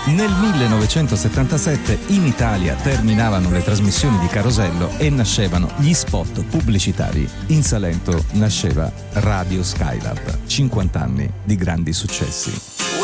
Nel 1977 in Italia terminavano le trasmissioni di Carosello e nascevano gli spot pubblicitari. In Salento nasceva Radio Skylab, 50 anni di grandi successi.